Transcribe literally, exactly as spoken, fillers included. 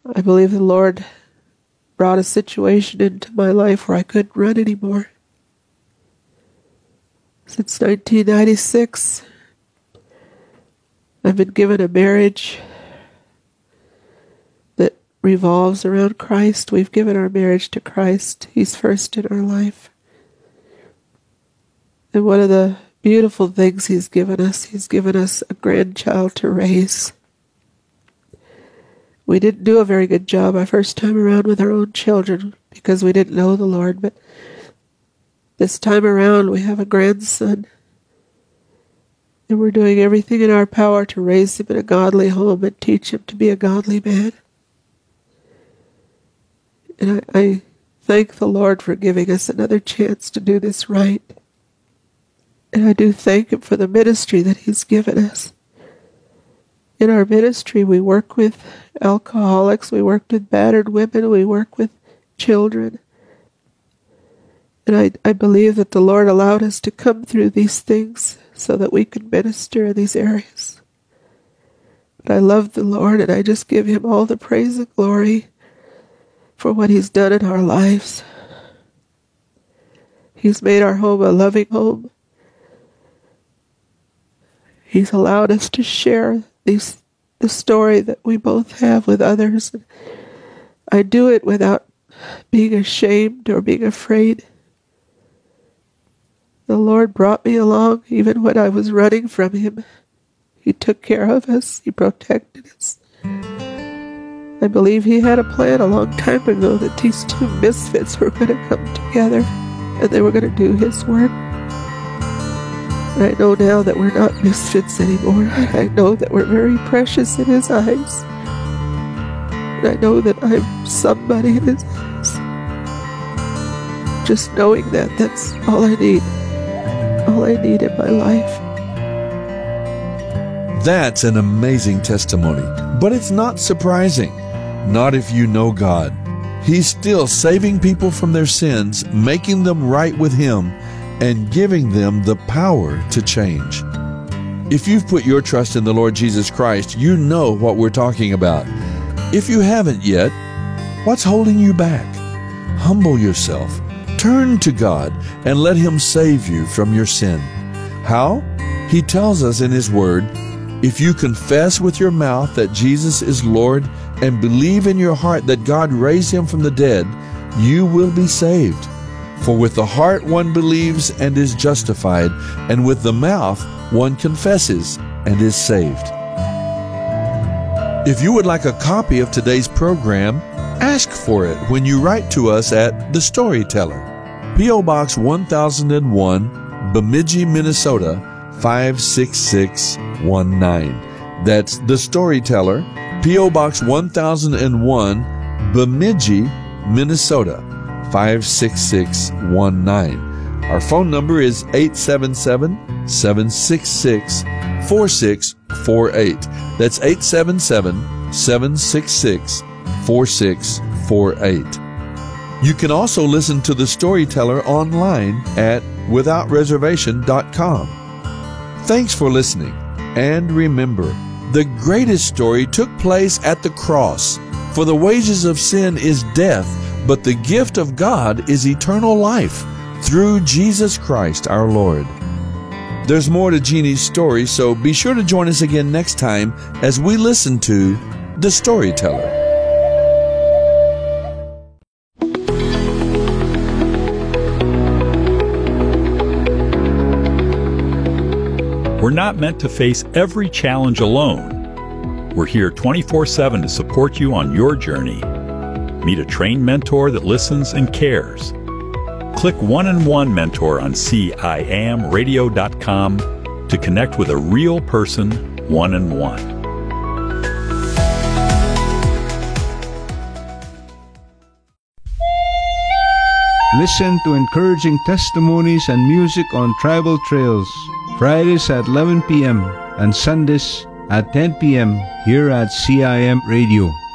I believe the Lord brought a situation into my life where I couldn't run anymore. Since nineteen ninety-six, I've been given a marriage that revolves around Christ. We've given our marriage to Christ. He's first in our life. And one of the beautiful things He's given us, He's given us a grandchild to raise. We didn't do a very good job our first time around with our own children because we didn't know the Lord, but this time around we have a grandson, and we're doing everything in our power to raise him in a godly home and teach him to be a godly man. And I, I thank the Lord for giving us another chance to do this right. And I do thank Him for the ministry that He's given us. In our ministry, we work with alcoholics, we work with battered women, we work with children. And I, I believe that the Lord allowed us to come through these things so that we could minister in these areas. But I love the Lord, and I just give Him all the praise and glory for what He's done in our lives. He's made our home a loving home. He's allowed us to share these, the story that we both have with others. I do it without being ashamed or being afraid. The Lord brought me along even when I was running from Him. He took care of us. He protected us. I believe He had a plan a long time ago that these two misfits were going to come together and they were going to do His work. And I know now that we're not misfits anymore. I know that we're very precious in His eyes. And I know that I'm somebody in His eyes. Just knowing that, that's all I need. All I need in my life. That's an amazing testimony, but it's not surprising. Not if you know God. He's still saving people from their sins, making them right with Him, and giving them the power to change. If you've put your trust in the Lord Jesus Christ, you know what we're talking about. If you haven't yet, what's holding you back? Humble yourself. Turn to God and let Him save you from your sin. How? He tells us in His Word, if you confess with your mouth that Jesus is Lord and believe in your heart that God raised Him from the dead, you will be saved. For with the heart one believes and is justified, and with the mouth one confesses and is saved. If you would like a copy of today's program, ask for it when you write to us at The Storyteller, P O Box one thousand one, Bemidji, Minnesota, five six six one nine. That's The Storyteller, P O Box one thousand one, Bemidji, Minnesota, five six six one nine. Our phone number is eight seven seven, seven six six, four six four eight. That's eight seven seven, seven six six, four six four eight. You can also listen to The Storyteller online at without reservation dot com. Thanks for listening. And remember, the greatest story took place at the cross. For the wages of sin is death, but the gift of God is eternal life through Jesus Christ our Lord. There's more to Jeannie's story, so be sure to join us again next time as we listen to The Storyteller. We're not meant to face every challenge alone. We're here twenty-four seven to support you on your journey. Meet a trained mentor that listens and cares. Click One-on-One Mentor on C I am radio dot com to connect with a real person one-on-one. Listen to encouraging testimonies and music on Tribal Trails, Fridays at eleven p.m. and Sundays at ten p.m. here at C I M Radio.